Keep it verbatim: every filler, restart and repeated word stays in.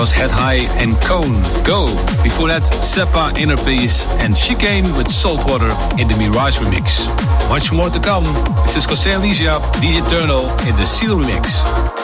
was Head High and Cone, Go. Before that, Seppa, Inner Peace and Chicane with Saltwater in the Mirage remix. Much more to come. This is José Alicia, The Eternal in the Seal remix.